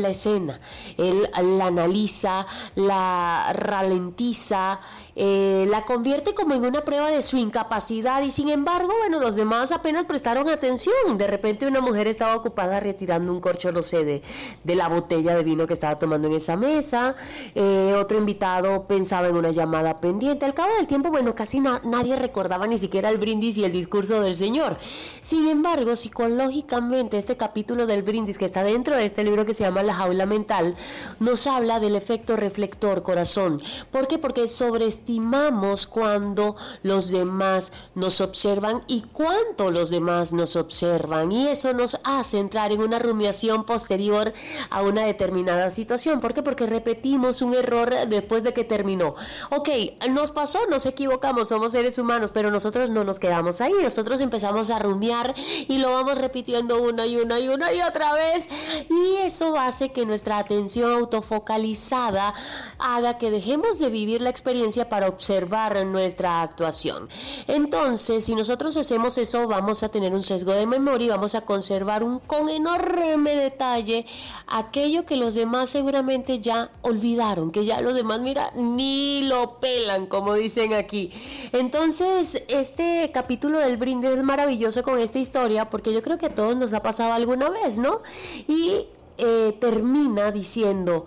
la escena. Él la analiza, la ralentiza, la convierte como en una prueba de su incapacidad y sin embargo, bueno, los demás apenas prestaron atención. De repente una mujer estaba ocupada retirando un corcho, no sé, de la botella de vino que estaba tomando en esa mesa. Otro invitado pensaba en una llamada pendiente. Al cabo del tiempo, bueno, casi nadie recordaba ni siquiera el brindis y el discurso del señor. Sin embargo, psicológicamente, este capítulo del brindis que está dentro de este libro que se llama La jaula mental, nos habla del efecto reflector, corazón. ¿Por qué? Porque sobreestimamos cuando los demás nos observan y cuánto los demás nos observan. Y eso nos hace entrar en una rumiación posterior a una determinada situación. ¿Por qué? Porque repetimos un error después de que terminó. Ok, nos pasó, nos equivocamos, somos seres humanos, pero nosotros no nos quedamos ahí. Nosotros empezamos a rumiar y lo vamos repitiendo una y otra vez. Y eso hace que nuestra atención autofocalizada haga que dejemos de vivir la experiencia para observar nuestra actuación. Entonces, si nosotros hacemos eso, vamos a tener un sesgo de memoria y vamos a conservar con enorme detalle aquello que los demás seguramente ya olvidaron, que ya los demás, mira, ni lo pelan, como dicen aquí. Entonces, este capítulo del brindis es maravilloso con esta historia, porque yo creo que a todos nos ha pasado alguna vez, ¿no? Y termina diciendo: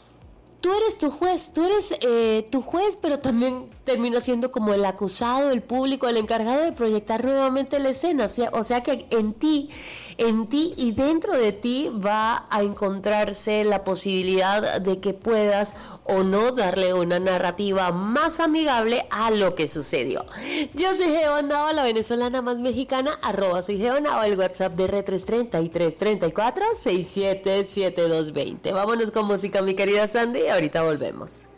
tú eres tu juez, tu juez, pero también termina siendo como el acusado, el público, el encargado de proyectar nuevamente la escena. O sea que en ti y dentro de ti va a encontrarse la posibilidad de que puedas o no darle una narrativa más amigable a lo que sucedió. Yo soy Geo Nava, la venezolana más mexicana, @soy Geo Nava, el WhatsApp de R330 34 677220. Vámonos con música, mi querida Sandy, ahorita volvemos.